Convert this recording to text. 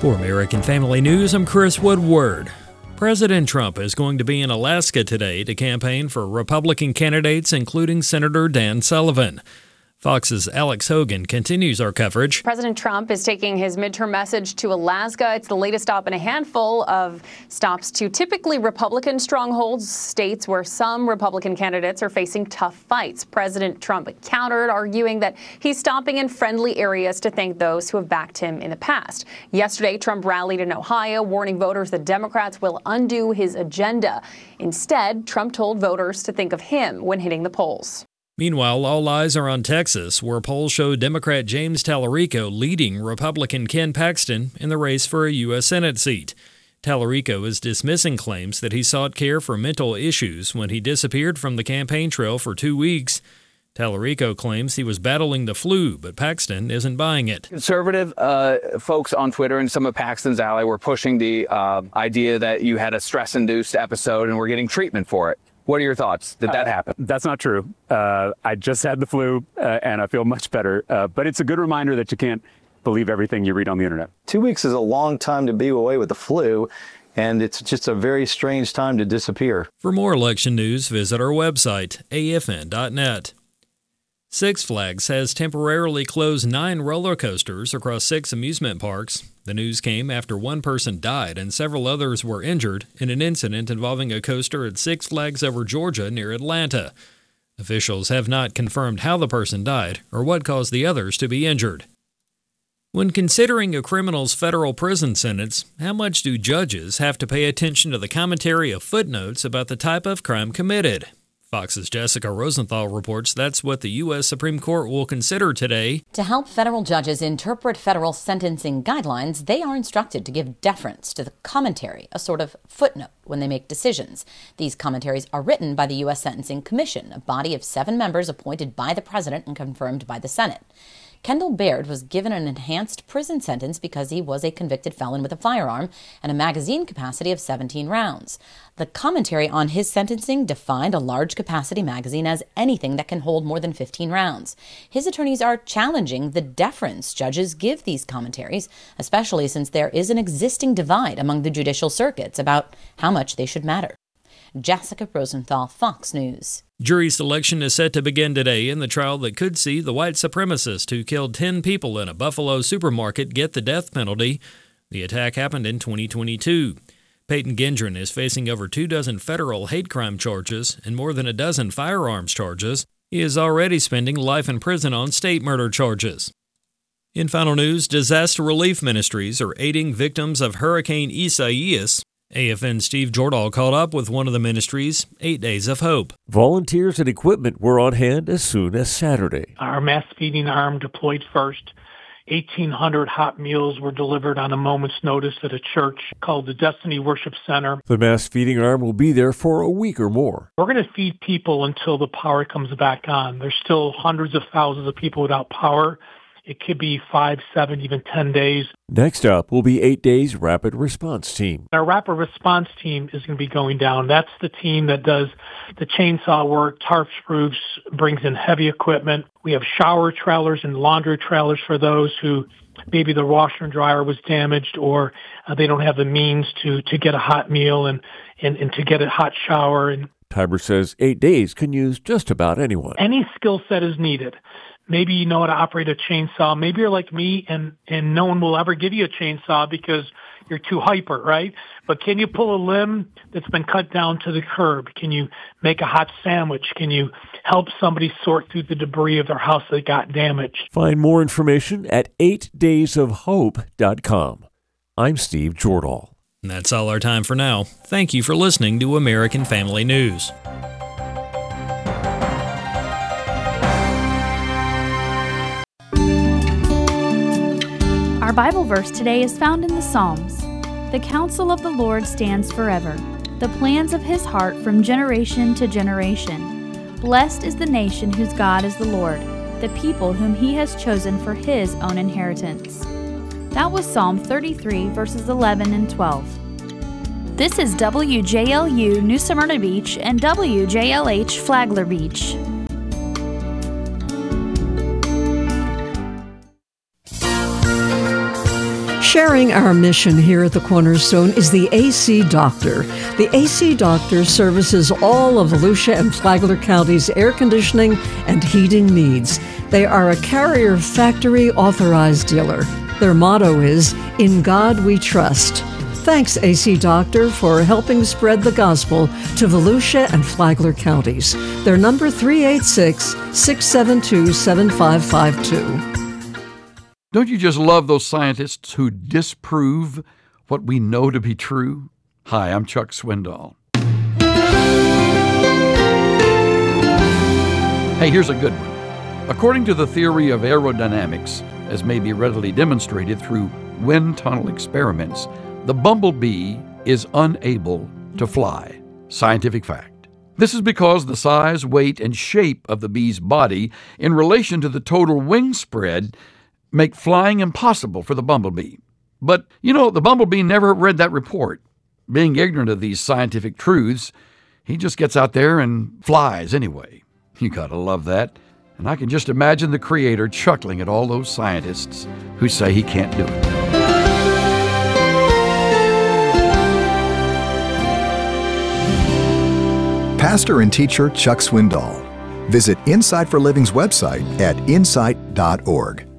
For American Family News, I'm Chris Woodward. President Trump is going to be in Alaska today to campaign for Republican candidates, including Senator Dan Sullivan. Fox's Alex Hogan continues our coverage. President Trump is taking his midterm message to Alaska. It's the latest stop in a handful of stops to typically Republican strongholds, states where some Republican candidates are facing tough fights. President Trump countered, arguing that he's stopping in friendly areas to thank those who have backed him in the past. Yesterday, Trump rallied in Ohio, warning voters that Democrats will undo his agenda. Instead, Trump told voters to think of him when hitting the polls. Meanwhile, all eyes are on Texas, where polls show Democrat James Tallarico leading Republican Ken Paxton in the race for a U.S. Senate seat. Tallarico is dismissing claims that he sought care for mental issues when he disappeared from the campaign trail for 2 weeks. Tallarico claims he was battling the flu, but Paxton isn't buying it. Conservative folks on Twitter and some of Paxton's ally were pushing the idea that you had a stress-induced episode and were getting treatment for it. What are your thoughts? Did that happen? That's not true. I just had the flu, and I feel much better. But it's a good reminder that you can't believe everything you read on the internet. 2 weeks is a long time to be away with the flu, and it's just a very strange time to disappear. For more election news, visit our website, afn.net. Six Flags has temporarily closed 9 roller coasters across 6 amusement parks. The news came after one person died and several others were injured in an incident involving a coaster at Six Flags Over Georgia near Atlanta. Officials have not confirmed how the person died or what caused the others to be injured. When considering a criminal's federal prison sentence, how much do judges have to pay attention to the commentary of footnotes about the type of crime committed? Fox's Jessica Rosenthal reports that's what the U.S. Supreme Court will consider today. To help federal judges interpret federal sentencing guidelines, they are instructed to give deference to the commentary, a sort of footnote, when they make decisions. These commentaries are written by the U.S. Sentencing Commission, a body of 7 members appointed by the president and confirmed by the Senate. Kendall Baird was given an enhanced prison sentence because he was a convicted felon with a firearm and a magazine capacity of 17 rounds. The commentary on his sentencing defined a large capacity magazine as anything that can hold more than 15 rounds. His attorneys are challenging the deference judges give these commentaries, especially since there is an existing divide among the judicial circuits about how much they should matter. Jessica Rosenthal, Fox News. Jury selection is set to begin today in the trial that could see the white supremacist who killed 10 people in a Buffalo supermarket get the death penalty. The attack happened in 2022. Peyton Gendron is facing over 24 federal hate crime charges and more than a dozen firearms charges. He is already spending life in prison on state murder charges. In final news, disaster relief ministries are aiding victims of Hurricane Isaias. AFN's Steve Jordahl caught up with one of the ministries, 8 Days of Hope. Volunteers and equipment were on hand as soon as Saturday. Our mass feeding arm deployed first. 1,800 hot meals were delivered on a moment's notice at a church called the Destiny Worship Center. The mass feeding arm will be there for a week or more. We're going to feed people until the power comes back on. There's still hundreds of thousands of people without power. It could be 5, 7, even 10 days. Next up will be 8 Days Rapid Response Team. Our Rapid Response Team is going to be going down. That's the team that does the chainsaw work, tarps roofs, brings in heavy equipment. We have shower trailers and laundry trailers for those who maybe the washer and dryer was damaged or they don't have the means to get a hot meal and to get a hot shower. And Tiber says 8 Days can use just about anyone. Any skill set is needed. Maybe you know how to operate a chainsaw. Maybe you're like me and no one will ever give you a chainsaw because you're too hyper, right? But can you pull a limb that's been cut down to the curb? Can you make a hot sandwich? Can you help somebody sort through the debris of their house that got damaged? Find more information at 8daysofhope.com. I'm Steve Jordahl. And that's all our time for now. Thank you for listening to American Family News. Our Bible verse today is found in the Psalms. The counsel of the Lord stands forever, the plans of his heart from generation to generation. Blessed is the nation whose God is the Lord, the people whom he has chosen for his own inheritance. That was Psalm 33, verses 11 and 12. This is WJLU New Smyrna Beach and WJLH Flagler Beach. Sharing our mission here at the Cornerstone is the AC Doctor. The AC Doctor services all of Volusia and Flagler County's air conditioning and heating needs. They are a Carrier Factory authorized dealer. Their motto is, "In God We Trust." Thanks, AC Doctor, for helping spread the gospel to Volusia and Flagler counties. Their number 386-672-7552. Don't you just love those scientists who disprove what we know to be true? Hi, I'm Chuck Swindoll. Hey, here's a good one. According to the theory of aerodynamics, as may be readily demonstrated through wind tunnel experiments, the bumblebee is unable to fly. Scientific fact. This is because the size, weight, and shape of the bee's body in relation to the total wing spread make flying impossible for the bumblebee. But, the bumblebee never read that report. Being ignorant of these scientific truths, he just gets out there and flies anyway. You gotta love that. And I can just imagine the Creator chuckling at all those scientists who say he can't do it. Pastor and teacher Chuck Swindoll. Visit Insight for Living's website at insight.org.